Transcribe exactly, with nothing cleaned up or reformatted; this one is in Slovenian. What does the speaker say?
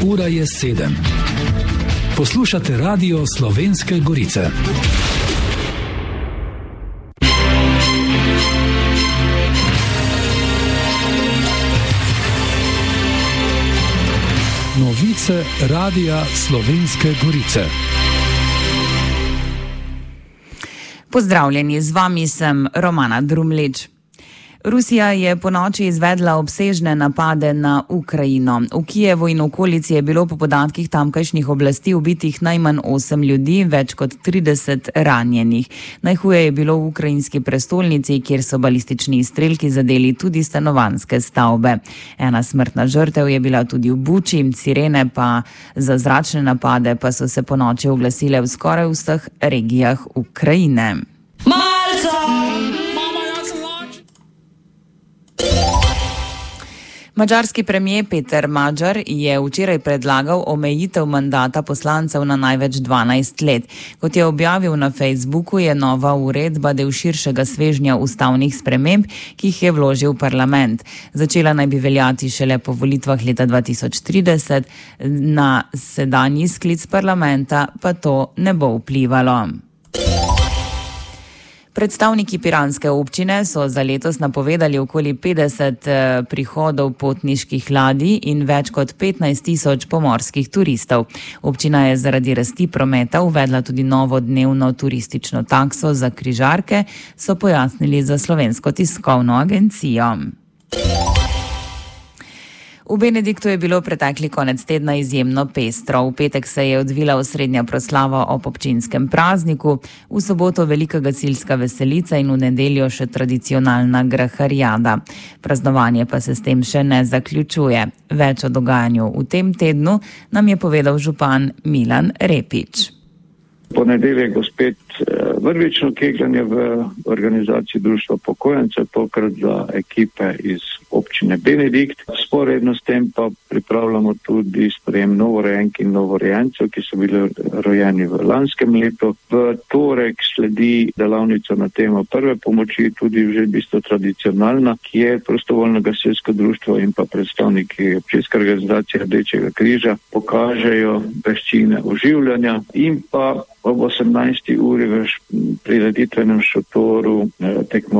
Ura je sedem. Poslušate Radio Slovenske Gorice. Novice Radia Slovenske Gorice. Pozdravljeni, z vami sem Romana Drumlič. Rusija je ponoči izvedla obsežne napade na Ukrajino. V Kijevu in okolici je bilo po podatkih tamkajšnjih oblasti ubitih najmanj osem ljudi, več kot trideset ranjenih. Najhuje je bilo v ukrajinski prestolnici, kjer so balistični izstrelki zadeli tudi stanovanjske stavbe. Ena smrtna žrtev je bila tudi v Buči, sirene pa za zračne napade pa so se ponoči oglasile v skoraj vseh regijah Ukrajine. Malca! Madžarski premijer Peter Magyar je včeraj predlagal omejitev mandata poslancev na največ dvanajst let. Kot je objavil na Facebooku, je nova uredba del širšega svežnja ustavnih sprememb, ki jih je vložil parlament. Začela naj bi veljati šele po volitvah leta dva tisoč trideset, na sedanji sklic parlamenta pa to ne bo vplivalo. Predstavniki piranske občine so za letos napovedali okoli petdeset prihodov potniških ladij in več kot petnajst tisoč pomorskih turistov. Občina je zaradi rasti prometa uvedla tudi novo dnevno turistično takso za križarke, so pojasnili za Slovensko tiskovno agencijo. V Benediktu je bilo pretekli konec tedna izjemno pestro. V petek se je odvila osrednja proslava ob občinskem prazniku, v soboto velika gasilska veselica in v nedeljo še tradicionalna graharijada. Praznovanje pa se s tem še ne zaključuje. Več o dogajanju v tem tednu nam je povedal župan Milan Repič. Ponedeljek bo spet vrvično kegljanje v organizaciji Društva upokojencev, tokrat za ekipe iz občine Benedikt. Sporedno s tem pa pripravljamo tudi sprejem novorojenk in novorojencev, ki so bili rojeni v lanskem letu. V torek sledi delavnica na temo prve pomoči, tudi že v bistvu tradicionalna, ki je prostovoljno gasilsko društvo in pa predstavniki občinske organizacije Rdečega križa pokažejo veščine oživljanja in pa ob osemnajsti uri v prireditvenem šotoru tekmo